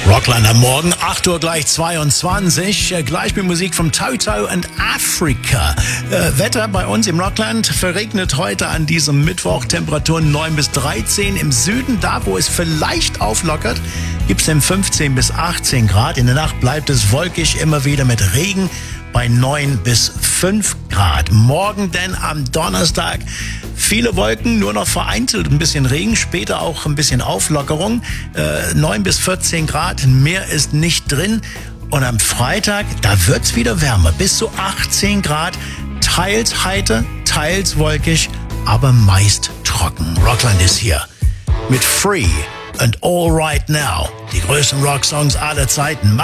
Rockland am Morgen, 8 Uhr gleich 22. Gleich mit Musik vom Toto and Africa. Wetter bei uns im Rockland verregnet heute an diesem Mittwoch. Temperaturen 9 bis 13. Im Süden, da wo es vielleicht auflockert, gibt es 15 bis 18 Grad. In der Nacht bleibt es wolkig, immer wieder mit Regen bei 9 bis 5 Grad. Morgen denn am Donnerstag viele Wolken, nur noch vereinzelt ein bisschen Regen, später auch ein bisschen Auflockerung. 9 bis 14 Grad, mehr ist nicht drin. Und am Freitag, da wird's wieder wärmer, bis zu 18 Grad. Teils heiter, teils wolkig, aber meist trocken. Rockland ist hier mit Free and All Right Now. Die größten Rocksongs aller Zeiten.